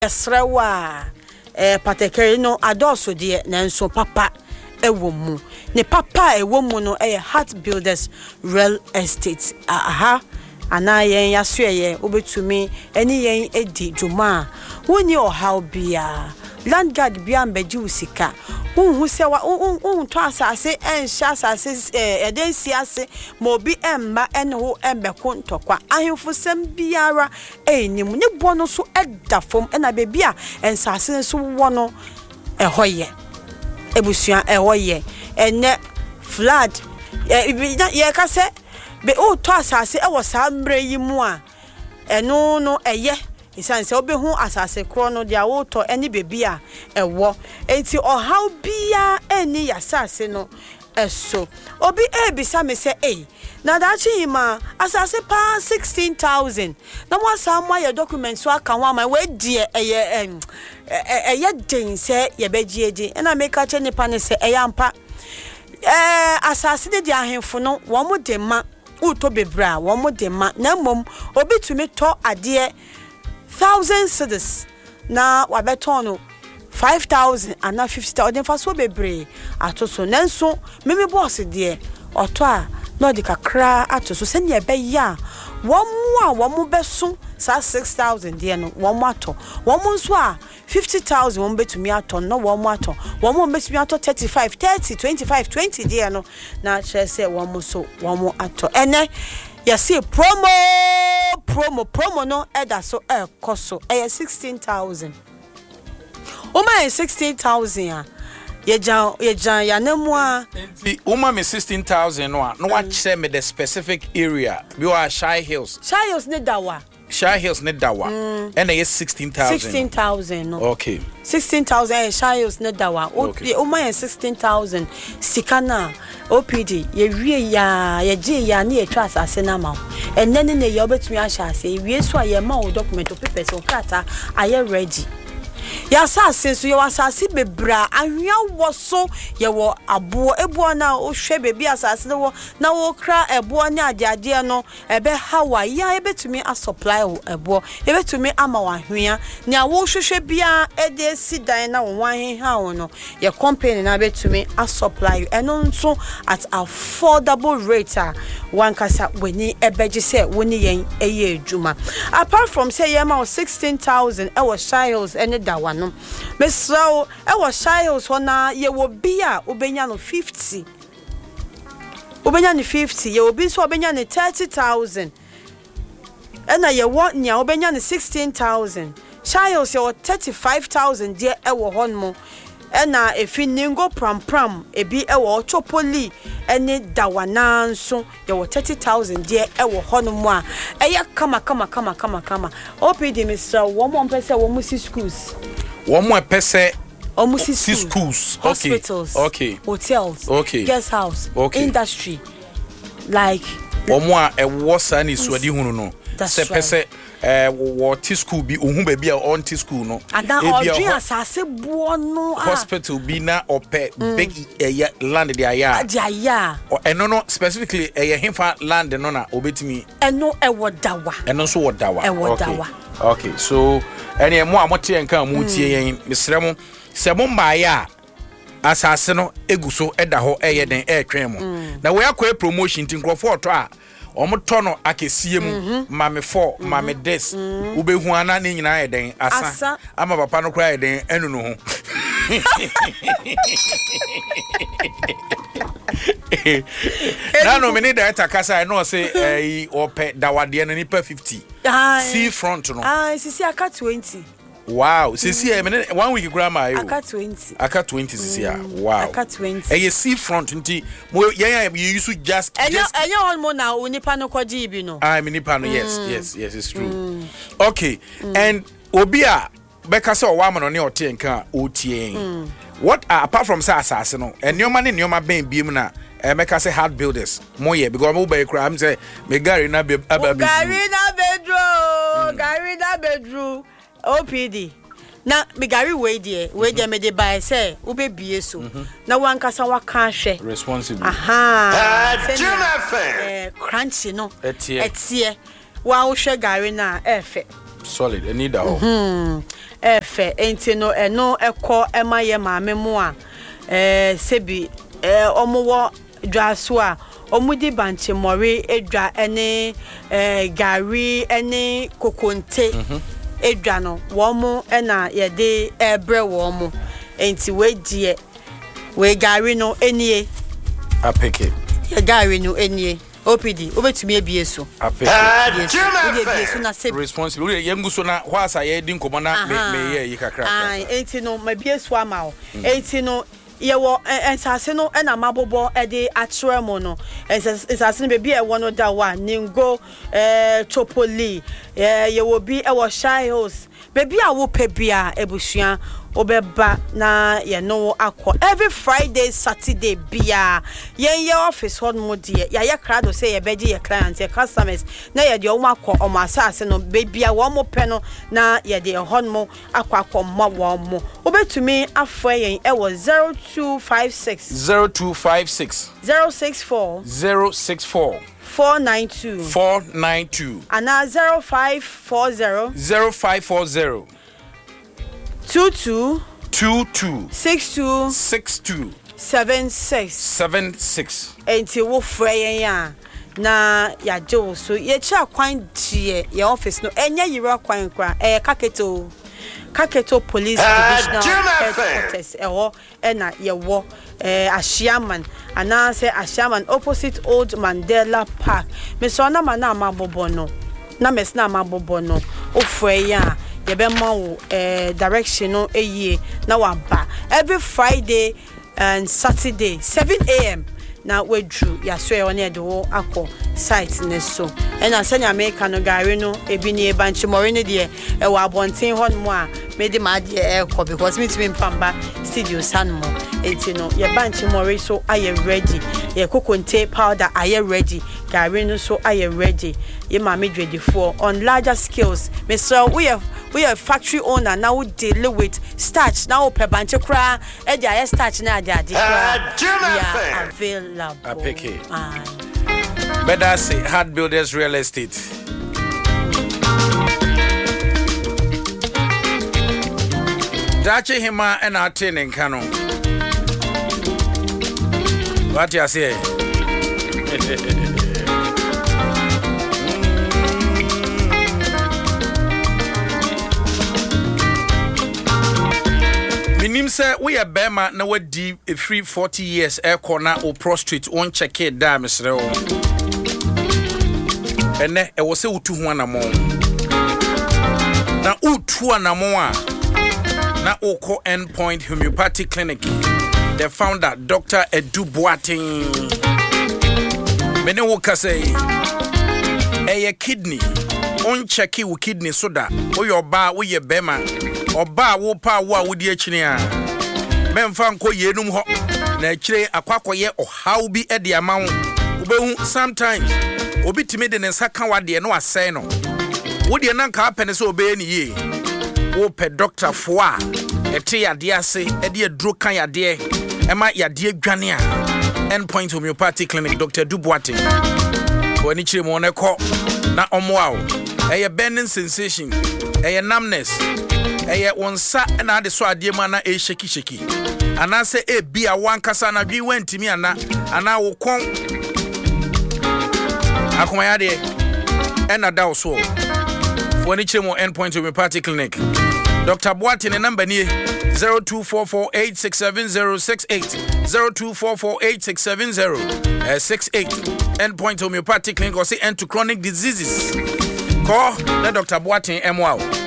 Yesrewa patekeri no adoso de nanso papa ewo mu ne papa ewo mu no Heart Builders Real Estate aha ana yen yasoye obetumi eni yen edi dwuma woni ohaw bia land guard bia mbeji usika hu se wa to asase enhya asase edensi ase mo bi emma ene ho embeko ntokwa ahemfo sem biara enim ne bono so edafom ena bebia ensase so wono ehoye ebusua ehoye ene flood ye ka se be o to asase e wo sa mbre yi mu a eno no eye isanse obehu asase kro no dia wo to eni bebia ewo enti ohaw bia eni yasase no eso obi ebisa me se na dachi ma asase pa 16,000 na mo asama ye documents so aka ho ma we die eye den se ye begiege na make a che nipa ne se ampa asase de dia ahemfo no wo mo de ma uto bebra wo mo de ma na mom obi tumi to ade 1,000 cedis na wabeton no 5,000 and na 50,000 fa so bebre atoso nanso meme boss de oto a no de kakra atoso se ne be ya wo mo beso sa 6,000 de no wo mo ato wo mo nso a 50,000 wo betumi ato no wo mo ato wo mo betumi ato 35 30 25 20 de no na chere se wo mo so wo mo ato ene see promo no eda so koso 16,000 Oma 16,000 ye jan ya nemu a Oma me 16,000 no wa che me the specific area bi wa Shy Hills ne dawa and they 16,000 no okay 16,000 Shy Hills ne dawa Oma 16,000 sikana OPD ye wie ya ye je ya na ye twa asase na ma enne ne ye obetumi ahya ase wie so aye ma o document o papers o kata aye ready ya asase so ye wasase bebra ahwia wo so ye wo abo ebo na o hwe bebi asase wo na wo kra ebo ne adeade no ebe hawa ya ebetumi a supply ebo ebetumi ama wa ahwia ne a wo hwehwe bia ede sidan na wo han ha wo no ye company na betumi a supply you eno nso at affordable rate one kasa weni ebeji se woni yen eye adwuma apart from say ye ma 16,000 e wo Shy Hills ene dawa no mesrawo e wo Shy Hills ho na ye wo bia obenya no 50 ye obi so obenya no 30,000 ena ye wo nya obenya no 16,000 Shy Hills ye 35,000 de e wo hon mo ena efiningo pram ebi e wo chopoli ene dawananso ye wo 30,000 de e wo hon mo a eye kama OPD Mr. wo mo mpese wo musi schools wo mo pese Almost schools, hospitals, okay, hotels, okay, guest house, okay, industry, like. Omwa was any swadi hunu no. Se pese what school be ohun baby on school no. And that Audrey asase buono hospital be na ope big land the aya. Aya. Eno no specifically himfa land no na obetimi. Eno ewodawa. Eno so wodawa. Ewodawa. Okay, so ene mo amote enka mo tie yen mesremo se mo mbaaya asase no eguso eda ho den twen mo na we akwa promotion tin crofo to a omoto no akesie mu mame 4 mame des ubehu ana ne nyina den asa ama papa no kra den enu no ho na no me need that kasa I know say ope dawade no nipa 50 sea front no sisi aka 20. Wow, sisi 1 week grandma aka 20 sisi wow aka 20 e sea front nti mo you used to just enya hormone na onipa no kwaji bi no me nipa no yes it's true okay and obia beka se o wa no ne ote nka otie what apart from asase no enioma ne nioma ben biem na meka say Heart Builders moye because mo be kra am say me gari na bedru OPD na me gari we dey me dey buy say wo be bie so na wan kasa wa kan hwe responsible crunchy no etie wa wo hwe gari na efe solid I need that efe enti no eno ekọ ema ye maame mu a sebi omowo dwaso a omudi banche mori edwa ene gari ene kokonte edwa no wo mu ena ye de ebre wo mu enti we die we gari no enie apeke ye gari no enie OPD obetumi ebie so apeke na se responsible yengu so na hwasa ye di nkomo na me ye kakra enti no mabie so ama o enti no ye wo ensase no na mabobo e de akyere mo no ensase no be bia e wo no da wa ningo chopoli ye wo bi e wo shy hills baby a wo pe bia ebusua obeba na ye no akọ every Friday Saturday bia ye office hon mo de ya crowd say ye beji ye clients ye customers na ye de o akọ o ma asase no baby a wo mo pe no na ye de hon mo akọ ma wo mo obetumi afọ yen e wo 0256 064 492 and 0540 22 62 76 enti wo frɛ ya na ya jo so ye cha kwan die ye office no enya yira kwan kra Kaketo Police Divisional Headquarters na ye wo Ashiaman ana say Ashiaman opposite Old Mandela Park me so na ma na mabobo no na mes na mabobo no ofre ya ye be ma wo direction no eyie na wa ba every Friday and Saturday 7 a.m. na wedru ya so e wona de wo akọ site ne so ena sanya America no gari no ebi ni banchi mori ne de e wa abonten hon mo a me de ma de e ko because me timi mpamba studio san mo enti no ye banchi mori so aye ready ye kokonte powder aye ready gari no so aye ready ye ma me ready for on larger scales me so we are factory owner now we deal with starch now per banchi kra e de aye starch na ade ade kra available apeke better say Hard Builders Real Estate Dachi hima and our training canon. What you say? Minim say we a bema na wadi a free 40 years air corner or prostrate on check it down Mr. And it was say utu one among na utu anamwa na oko Endpoint Homeopathic Clinic. The founder Dr. Edu Boateng mene woka say eye kidney on check you kidney soda wo your ba wo ye bema oba wo pa wo a wodi akini a memfa nko yenum ho na akire akwakoye ohaw bi e de ama wo obehu sometimes obi timi de nsa ka wade no asɛe no wodi na nka apene so obe ni ye wo pe doctor fo a ete yade ase e de aduro kan yade ema yade dwane a Endpoint Homeopathic Clinic Dr. Duboate woni chire mo ne ko na omoa wo eye burning sensation eye numbness eye wonsa na ade so ade ma na e sheki ana se e bia wankasa na dwi wantimi ana wo kon akoma yade ena da so woni chire mo Endpoint Homeopathic Clinic Dr. Boateng ne number ni 0244867068 0244867068 Endpoint Homeopathic Clinic or say end to chronic diseases call the Dr. Boateng MWOW